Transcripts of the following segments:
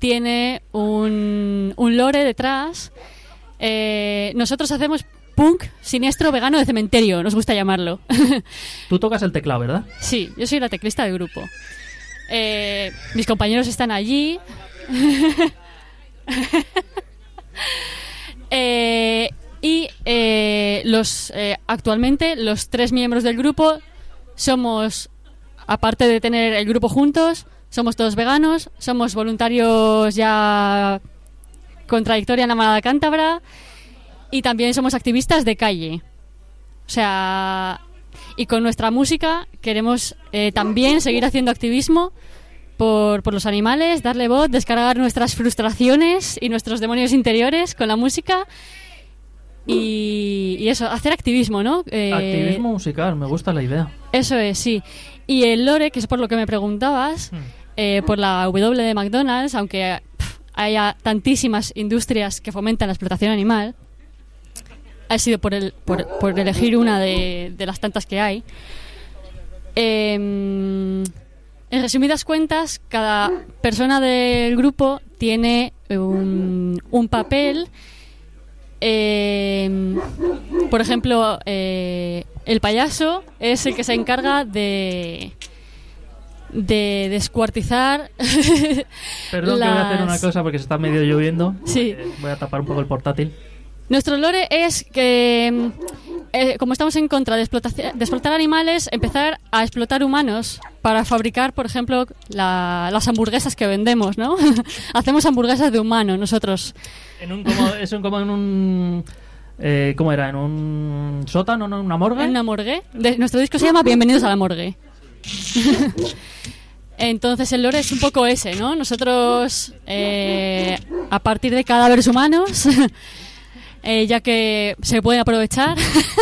tiene un lore detrás. Nosotros hacemos punk siniestro vegano de cementerio, nos gusta llamarlo. Tú tocas el teclado, ¿verdad? Sí, yo soy la teclista del grupo. Mis compañeros están allí. Actualmente los 3 miembros del grupo somos, aparte de tener el grupo juntos, somos todos veganos, somos voluntarios ya con trayectoria en la Manada Cántabra y también somos activistas de calle. O sea, y con nuestra música queremos también seguir haciendo activismo por los animales, darle voz, descargar nuestras frustraciones y nuestros demonios interiores con la música y eso, hacer activismo, ¿no? Activismo musical, me gusta la idea. Eso es, sí. Y el lore, que es por lo que me preguntabas, por la W de McDonald's, aunque haya tantísimas industrias que fomentan la explotación animal, ha sido por elegir una de las tantas que hay. En resumidas cuentas, cada persona del grupo tiene un papel. Por ejemplo, el payaso es el que se encarga de descuartizar. Perdón, que voy a hacer una cosa porque se está medio lloviendo. Sí. Voy a tapar un poco el portátil. Nuestro lore es que, como estamos en contra de explotar animales, empezar a explotar humanos para fabricar, por ejemplo, las hamburguesas que vendemos, ¿no? Hacemos hamburguesas de humano nosotros. Como en un... ¿Cómo era? ¿En un sótano, no? ¿En una morgue? En una morgue. Nuestro disco se llama Bienvenidos a la morgue. Entonces el lore es un poco ese, ¿no? Nosotros, a partir de cadáveres humanos... ya que se puede aprovechar,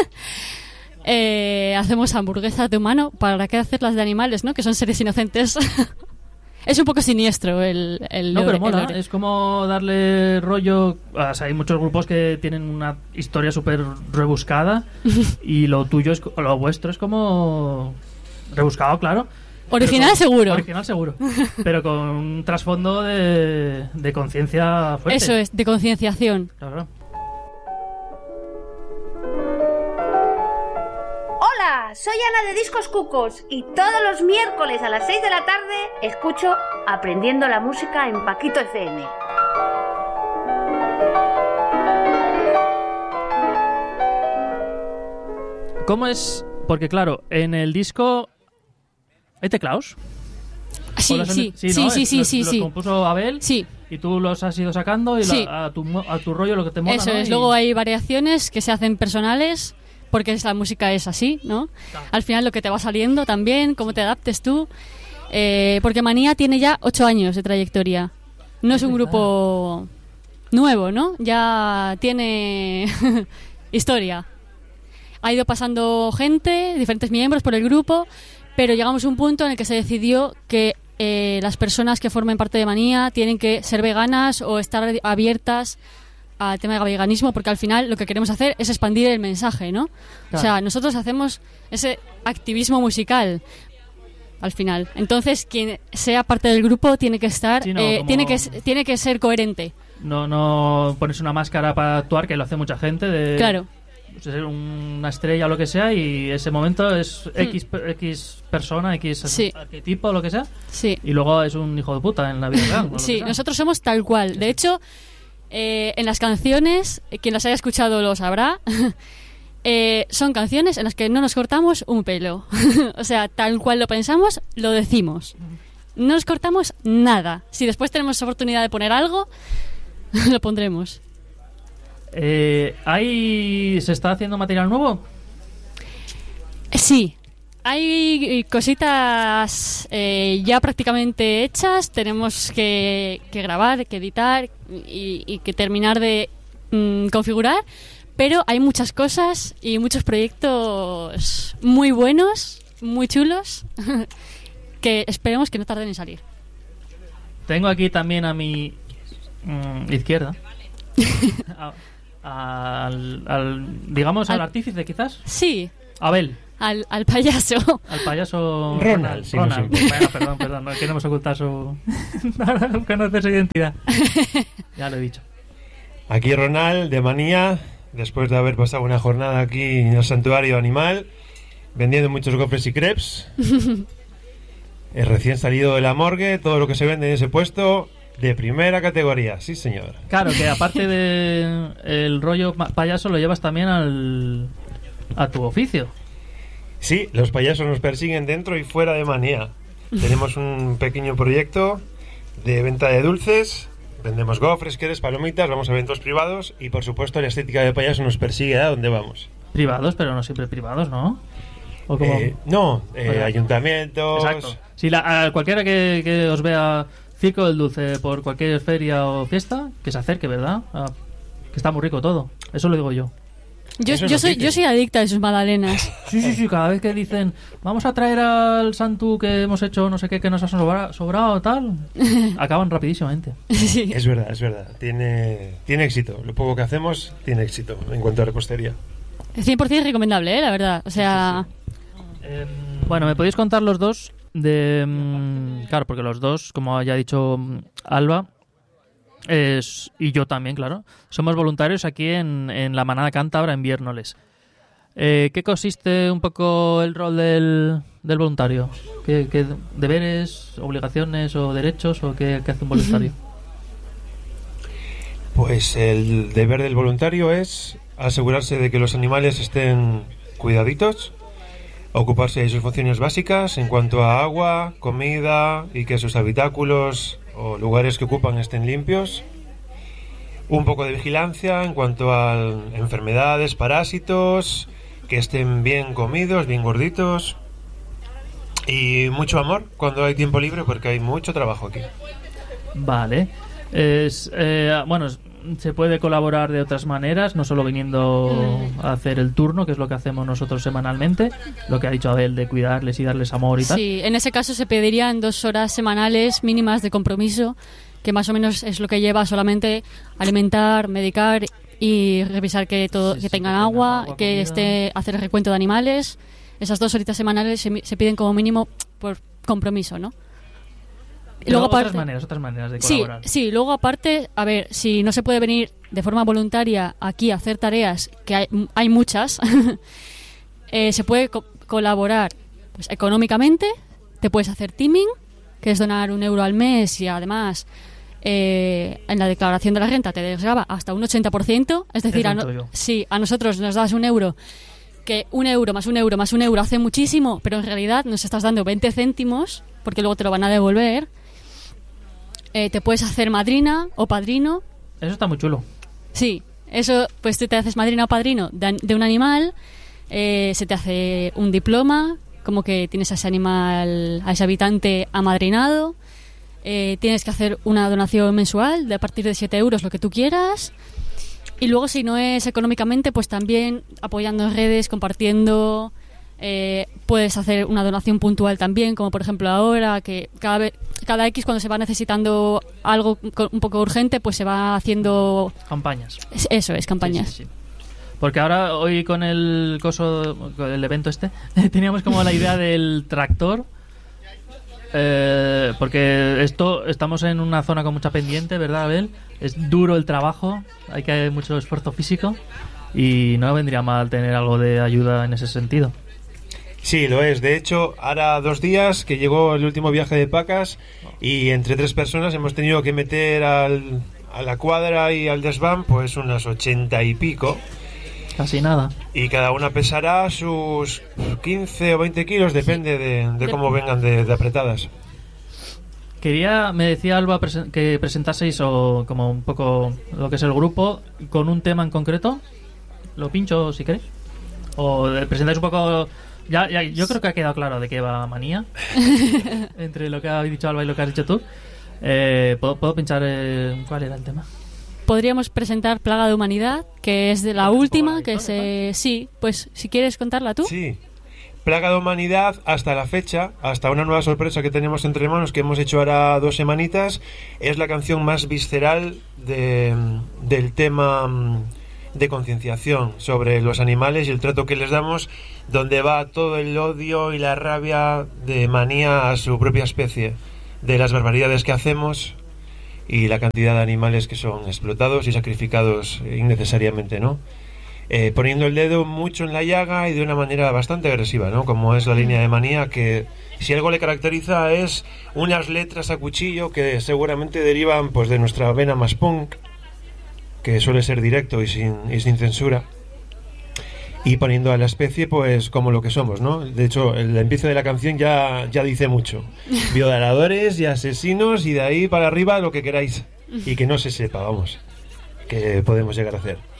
hacemos hamburguesas de humano. ¿Para qué hacerlas de animales, no? Que son seres inocentes. Es un poco siniestro el no, pero mola. lore. Es como darle rollo. O sea, hay muchos grupos que tienen una historia súper rebuscada y lo vuestro es como rebuscado, claro. Original seguro. Original seguro. Pero con un trasfondo de conciencia fuerte. Eso es, de concienciación. Claro. Hola, soy Ana de Discos Cucos y todos los miércoles a las 6 de la tarde escucho Aprendiendo la Música en Paquito FM. ¿Cómo es? Porque claro, en el disco ¿hay teclados? Sí, ¿no? sí. Los compuso Abel. Sí. Y tú los has ido sacando y Sí. a tu rollo lo que te mola. Eso ¿no? es. Luego hay variaciones que se hacen personales, porque la música es así, ¿no? Claro. Al final lo que te va saliendo también, cómo te adaptes tú. Porque Manía tiene ya 8 años de trayectoria. No es un grupo nuevo, ¿no? Ya tiene historia. Ha ido pasando gente, diferentes miembros por el grupo, pero llegamos a un punto en el que se decidió que las personas que formen parte de Manía tienen que ser veganas o estar abiertas al tema del veganismo, porque al final lo que queremos hacer es expandir el mensaje, ¿no? Claro. O sea, nosotros hacemos ese activismo musical al final. Entonces, quien sea parte del grupo tiene que estar, Sí, no, tiene que ser coherente. No pones una máscara para actuar, que lo hace mucha gente. Claro. Ser una estrella o lo que sea, y ese momento es X persona, X Sí. arquetipo o lo que sea. Sí. Y luego es un hijo de puta en la vida real. o lo Sí, que sea. nosotros somos tal cual. De hecho, en las canciones, quien las haya escuchado lo sabrá, son canciones en las que no nos cortamos un pelo. O sea, tal cual lo pensamos, lo decimos. No nos cortamos nada. Si después tenemos oportunidad de poner algo, lo pondremos. ¿Se está haciendo material nuevo? Sí. Hay cositas ya prácticamente hechas. Tenemos que grabar, que editar y que terminar de configurar. Pero hay muchas cosas y muchos proyectos muy buenos, muy chulos, que esperemos que no tarden en salir. Tengo aquí también a mi izquierda digamos, al artífice, quizás. Sí. Abel. al payaso. Al payaso Ronald, sí, Ronald. no sé. Bueno, perdón, no queremos ocultar su... no conoce su identidad. Ya lo he dicho. Aquí Ronald, de Manía, después de haber pasado una jornada aquí en el santuario animal, vendiendo muchos gofres y crepes. Recién salido de la morgue, todo lo que se vende en ese puesto, de primera categoría, sí señor. Claro, que aparte de el rollo payaso lo llevas también a tu oficio. Sí, los payasos nos persiguen dentro y fuera de Manía. Tenemos un pequeño proyecto de venta de dulces, vendemos gofres, queres, palomitas, vamos a eventos privados y por supuesto la estética de payaso nos persigue a donde vamos. Privados, pero no siempre privados, ¿no? ¿O cómo? Ayuntamientos. Exacto. Si a cualquiera que os vea Circo del Dulce por cualquier feria o fiesta, que se acerque, ¿verdad? Que está muy rico todo. Eso lo digo yo. Yo soy adicta de sus magdalenas. Sí, cada vez que dicen vamos a traer al Santu que hemos hecho no sé qué, que nos ha sobrado tal, acaban rapidísimamente. Sí. Es verdad. Tiene éxito. Lo poco que hacemos tiene éxito en cuanto a repostería. 100% recomendable, la verdad. O sea... Bueno, ¿me podéis contar los dos claro, porque los dos, como ya ha dicho Alba, y yo también, claro, somos voluntarios aquí en la Manada Cántabra en Viérnoles. ¿Qué consiste un poco el rol del voluntario? ¿Qué deberes, obligaciones o derechos o qué hace un voluntario? Pues el deber del voluntario es asegurarse de que los animales estén cuidaditos, ocuparse de sus funciones básicas en cuanto a agua, comida y que sus habitáculos o lugares que ocupan estén limpios. Un poco de vigilancia en cuanto a enfermedades, parásitos, que estén bien comidos, bien gorditos. Y mucho amor cuando hay tiempo libre porque hay mucho trabajo aquí. Vale. Bueno, se puede colaborar de otras maneras, no solo viniendo a hacer el turno, que es lo que hacemos nosotros semanalmente, lo que ha dicho Abel de cuidarles y darles amor y tal. Sí, en ese caso se pedirían 2 horas semanales mínimas de compromiso, que más o menos es lo que lleva solamente alimentar, medicar y revisar que tengan agua, que hacer el recuento de animales. Esas 2 horitas semanales se piden como mínimo por compromiso, ¿no? Y luego otras maneras de colaborar. Sí, luego aparte, a ver, si no se puede venir de forma voluntaria aquí a hacer tareas, que hay muchas, se puede colaborar pues, económicamente, te puedes hacer teaming, que es donar 1 euro al mes y además en la declaración de la renta te desgrava hasta un 80%, es decir, a nosotros nos das 1 euro, que 1 euro más 1 euro más 1 euro hace muchísimo, pero en realidad nos estás dando 20 céntimos, porque luego te lo van a devolver. Te puedes hacer madrina o padrino. Eso está muy chulo. Sí, eso, pues tú te haces madrina o padrino de un animal, se te hace un diploma, como que tienes a ese animal, a ese habitante amadrinado, tienes que hacer una donación mensual de a partir de 7 euros, lo que tú quieras, y luego si no es económicamente, pues también apoyando en redes, compartiendo... puedes hacer una donación puntual también, como por ejemplo ahora que cada X cuando se va necesitando algo un poco urgente, pues se va haciendo campañas. Eso es, campañas. Sí. Porque ahora hoy con el evento teníamos como la idea del tractor, porque estamos en una zona con mucha pendiente, ¿verdad, Abel? Es duro el trabajo, hay mucho esfuerzo físico y no vendría mal tener algo de ayuda en ese sentido. Sí, lo es. De hecho, hará 2 días que llegó el último viaje de pacas y entre 3 personas hemos tenido que meter a la cuadra y al desván pues unas 80 y pico. Casi nada. Y cada una pesará sus 15 o 20 kilos, depende de cómo vengan de apretadas. Me decía Alba que presentaseis o como un poco lo que es el grupo con un tema en concreto. Lo pincho si queréis. O presentáis un poco... Ya, yo creo que ha quedado claro de qué va Manía entre lo que ha dicho Alba y lo que has dicho tú. ¿Puedo pinchar cuál era el tema? Podríamos presentar Plaga de Humanidad, que es de la última, sí, pues si quieres contarla tú. Sí, Plaga de Humanidad hasta la fecha, hasta una nueva sorpresa que tenemos entre manos, que hemos hecho ahora 2 semanitas, es la canción más visceral del tema de concienciación sobre los animales y el trato que les damos, donde va todo el odio y la rabia de manía a su propia especie, de las barbaridades que hacemos y la cantidad de animales que son explotados y sacrificados innecesariamente, ¿no? Poniendo el dedo mucho en la llaga y de una manera bastante agresiva, ¿no? Como es la línea de manía, que si algo le caracteriza es unas letras a cuchillo que seguramente derivan pues de nuestra vena más punk, que suele ser directo y sin censura, y poniendo a la especie pues como lo que somos, ¿no? De hecho, el empiezo de la canción ya dice mucho: violadores y asesinos, y de ahí para arriba lo que queráis y que no se sepa, vamos, que podemos llegar a hacer.